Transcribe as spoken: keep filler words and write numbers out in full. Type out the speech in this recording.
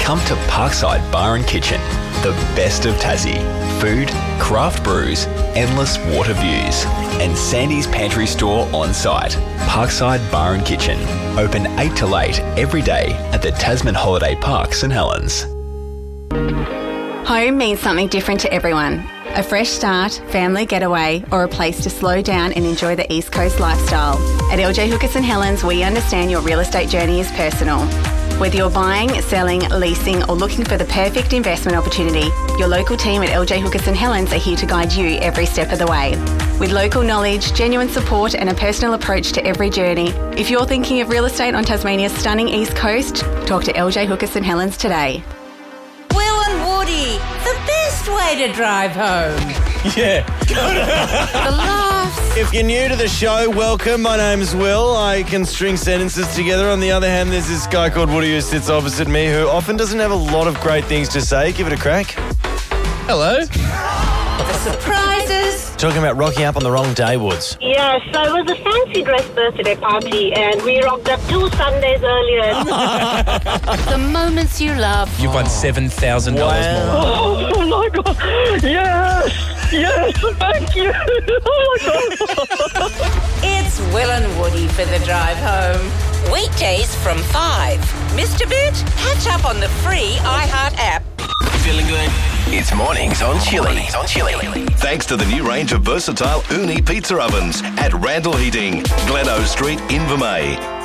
come to Parkside Bar and Kitchen, the best of Tassie. Food, craft brews, endless water views, and Sandy's Pantry Store on site. Parkside Bar and Kitchen, open eight till eight every day at the Tasman Holiday Park, St Helens. Home means something different to everyone. A fresh start, family getaway, or a place to slow down and enjoy the East Coast lifestyle. At L J Hooker St Helens, we understand your real estate journey is personal. Whether you're buying, selling, leasing, or looking for the perfect investment opportunity, your local team at L J Hooker St Helens are here to guide you every step of the way. With local knowledge, genuine support, and a personal approach to every journey, if you're thinking of real estate on Tasmania's stunning East Coast, talk to L J Hooker St Helens today. Will and Woody, the best way to drive home. Yeah. The laughs. If you're new to the show, welcome. My name's Will. I can string sentences together. On the other hand, there's this guy called Woody who sits opposite me who often doesn't have a lot of great things to say. Give it a crack. Hello. The surprises. Talking about rocking up on the wrong day, Woods. Yeah, so it was a fancy dress birthday party and we rocked up two Sundays earlier. The moments you love. You've won seven thousand dollars Wow. more. Oh my God. Yes. Yes. Thank you. Oh my God. It's Will and Woody for the drive home. Weekdays from five. Missed a bit? Catch up on the free iHeart app. Feeling good? It's Mornings on Chili. Mornings on Chili. Thanks to the new range of versatile Uni pizza ovens at Randall Heating, Gleno Street, Invermay.